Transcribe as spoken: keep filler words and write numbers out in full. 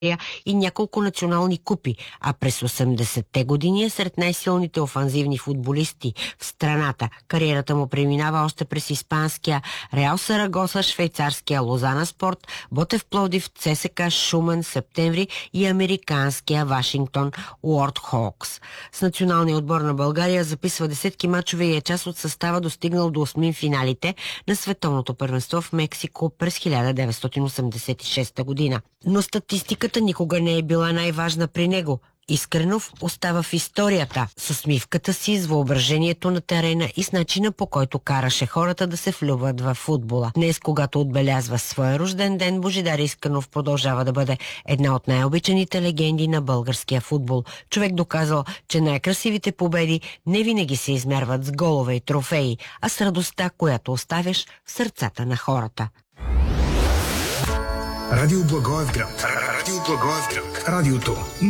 и няколко национални купи, а през осемдесетте години е сред най-силните офанзивни футболисти в страната. Кариерата му преминава още през испанския Реал Сарагоса, швейцарския Лозана Спорт, Ботев Пловдив, ЦСКА Шумен, Септември и американския Вашингтон Уордхокс. С националния отбор на България записва десетки мачове и е част от състава, достигнал до осмин финалите на световното първенство в Мексико през хиляда деветстотин осемдесет и шеста година. Но статистиката никога не е била най-важна при него. Искренов остава в историята с усмивката си, с въображението на терена и с начина, по който караше хората да се влюбват в футбола. Днес, когато отбелязва своя рожден ден, Божидар Искренов продължава да бъде една от най-обичаните легенди на българския футбол. Човек доказал, че най-красивите победи не винаги се измерват с голове и трофеи, а с радостта, която оставяш в сърцата на хората. Радио Благоевград. Радио Благоевград. Радиото